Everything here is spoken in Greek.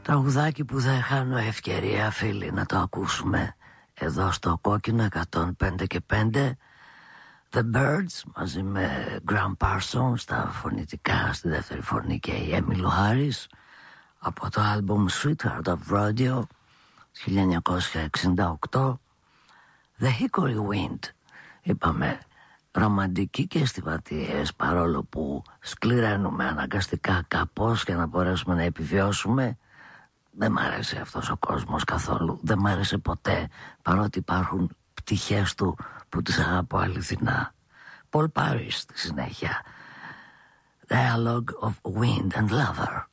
Τραγουδάκι που δεν χάνω ευκαιρία, φίλοι, να το ακούσουμε εδώ στο Κόκκινο 105 και 5. The Birds μαζί με Graham Parsons στα φωνητικά, στη δεύτερη φωνή, και η Emmylou Harris από το άλμπουμ Sweetheart of Radio 1968. The Hickory Wind, είπαμε, ρομαντική και αισθηματίες, παρόλο που σκληραίνουμε αναγκαστικά κάπως για να μπορέσουμε να επιβιώσουμε. Δεν μ' άρεσε αυτός ο κόσμος καθόλου, δεν μ' άρεσε ποτέ, παρότι υπάρχουν πτυχές του που τις αγαπώ αληθινά. Paul Parrish στη συνέχεια. Dialogue of Wind and Lover.